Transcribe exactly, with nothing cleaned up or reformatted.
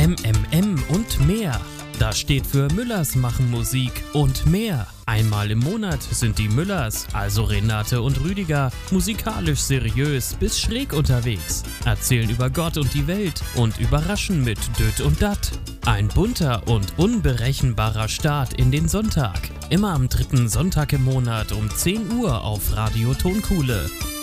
M M M und mehr. Das steht für Müllers machen Musik und mehr. Einmal im Monat sind die Müllers, also Renate und Rüdiger, musikalisch seriös bis schräg unterwegs, erzählen über Gott und die Welt und überraschen mit Död und Dat. Ein bunter und unberechenbarer Start in den Sonntag. Immer am dritten Sonntag im Monat um zehn Uhr auf Radio Tonkuhle.